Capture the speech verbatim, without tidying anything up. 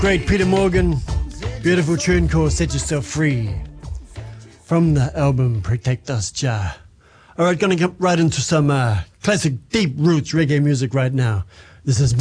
Great Peter Morgan, beautiful tune called Set Yourself Free from the album Protect Us, Jah. All right, gonna get right into some uh, classic deep roots reggae music right now. This is